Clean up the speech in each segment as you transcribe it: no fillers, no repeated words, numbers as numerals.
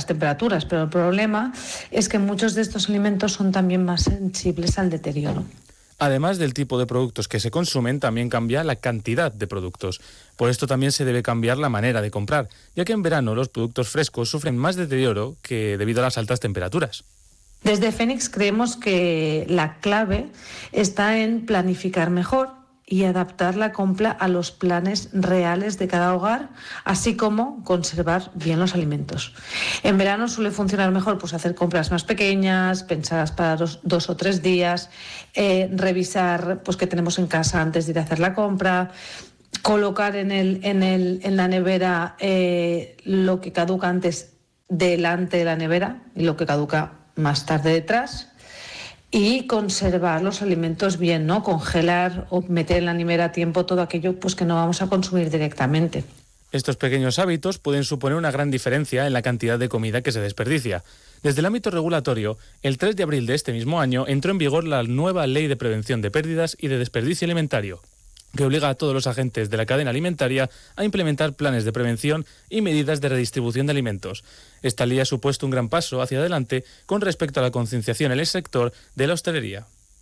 temperaturas, pero el problema es que muchos de estos alimentos son también más sensibles al deterioro. Además del tipo de productos que se consumen, también cambia la cantidad de productos. Por esto también se debe cambiar la manera de comprar, ya que en verano los productos frescos sufren más deterioro que debido a las altas temperaturas. Desde Fénix creemos que la clave está en planificar mejor y adaptar la compra a los planes reales de cada hogar, así como conservar bien los alimentos. En verano suele funcionar mejor pues hacer compras más pequeñas, pensadas para dos o 3 días, revisar pues qué tenemos en casa antes de ir a hacer la compra, colocar en la nevera lo que caduca antes delante de la nevera y lo que caduca más tarde detrás, y conservar los alimentos bien, ¿no? Congelar o meter en la nevera a tiempo todo aquello pues que no vamos a consumir directamente. Estos pequeños hábitos pueden suponer una gran diferencia en la cantidad de comida que se desperdicia. Desde el ámbito regulatorio, el 3 de abril de este mismo año entró en vigor la nueva Ley de Prevención de Pérdidas y de Desperdicio Alimentario, que obliga a todos los agentes de la cadena alimentaria a implementar planes de prevención y medidas de redistribución de alimentos. Esta ley ha supuesto un gran paso hacia adelante con respecto a la concienciación en el sector de la hostelería.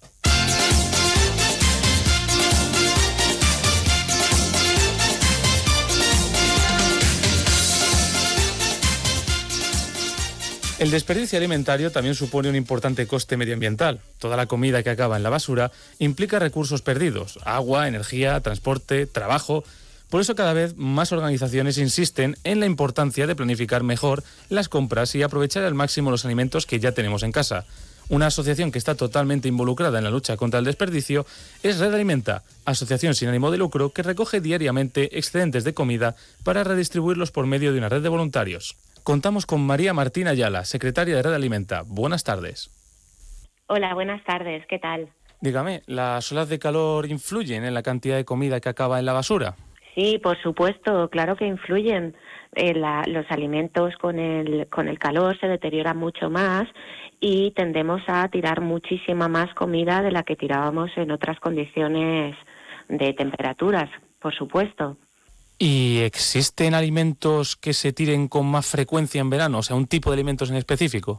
El desperdicio alimentario también supone un importante coste medioambiental. Toda la comida que acaba en la basura implica recursos perdidos: agua, energía, transporte, trabajo. Por eso cada vez más organizaciones insisten en la importancia de planificar mejor las compras y aprovechar al máximo los alimentos que ya tenemos en casa. Una asociación que está totalmente involucrada en la lucha contra el desperdicio es Red Alimenta, asociación sin ánimo de lucro que recoge diariamente excedentes de comida para redistribuirlos por medio de una red de voluntarios. Contamos con María Martín Ayala, secretaria de Red Alimenta. Buenas tardes. Hola, buenas tardes. ¿Qué tal? Dígame, ¿las olas de calor influyen en la cantidad de comida que acaba en la basura? Sí, por supuesto, claro que influyen. Los alimentos con el calor se deterioran mucho más y tendemos a tirar muchísima más comida de la que tirábamos en otras condiciones de temperaturas, por supuesto. ¿Y existen alimentos que se tiren con más frecuencia en verano? O sea, un tipo de alimentos en específico.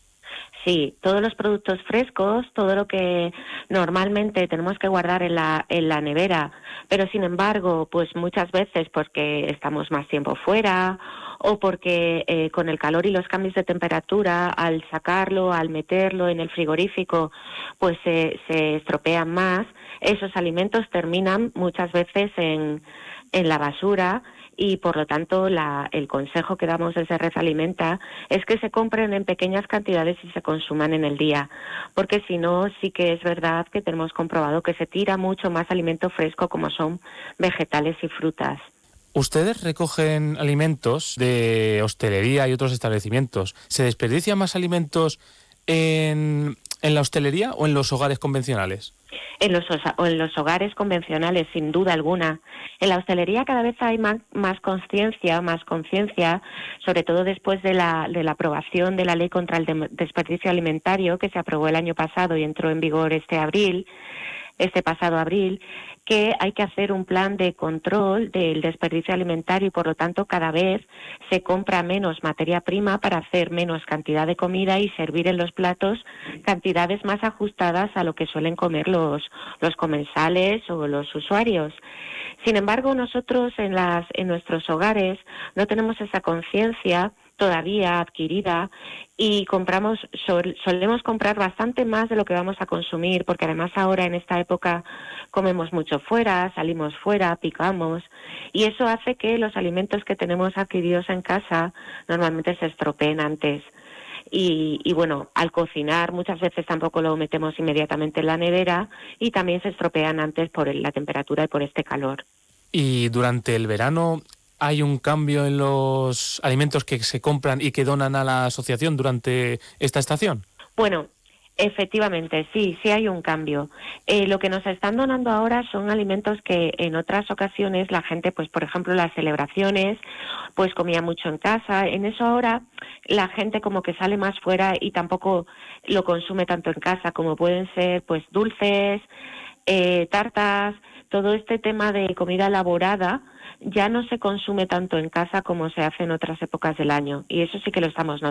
Sí, todos los productos frescos, todo lo que normalmente tenemos que guardar en la nevera, pero sin embargo, pues muchas veces porque estamos más tiempo fuera o porque con el calor y los cambios de temperatura, al sacarlo, al meterlo en el frigorífico, pues se estropean más. Esos alimentos terminan muchas veces en la basura y por lo tanto el consejo que damos desde Red Alimenta es que se compren en pequeñas cantidades y se consuman en el día, porque si no sí que es verdad que tenemos comprobado que se tira mucho más alimento fresco como son vegetales y frutas. Ustedes recogen alimentos de hostelería y otros establecimientos. ¿Se desperdician más alimentos en la hostelería o en los hogares convencionales? En los hogares convencionales, sin duda alguna. En la hostelería cada vez hay más conciencia, sobre todo después de la aprobación de la Ley contra el Desperdicio Alimentario, que se aprobó el año pasado y entró en vigor este pasado abril, que hay que hacer un plan de control del desperdicio alimentario y por lo tanto cada vez se compra menos materia prima para hacer menos cantidad de comida y servir en los platos cantidades más ajustadas a lo que suelen comer los comensales o los usuarios. Sin embargo, nosotros en nuestros hogares no tenemos esa conciencia todavía adquirida y solemos comprar bastante más de lo que vamos a consumir, porque además ahora en esta época comemos mucho fuera, salimos fuera, picamos, y eso hace que los alimentos que tenemos adquiridos en casa normalmente se estropeen antes. Y bueno, al cocinar muchas veces tampoco lo metemos inmediatamente en la nevera y también se estropean antes por la temperatura y por este calor. Y durante el verano, ¿hay un cambio en los alimentos que se compran y que donan a la asociación durante esta estación? Bueno, efectivamente, sí hay un cambio. Lo que nos están donando ahora son alimentos que en otras ocasiones la gente, pues por ejemplo las celebraciones, pues comía mucho en casa. En eso ahora la gente como que sale más fuera y tampoco lo consume tanto en casa, como pueden ser pues dulces, tartas, todo este tema de comida elaborada ya no se consume tanto en casa como se hace en otras épocas del año, y eso sí que lo estamos notando.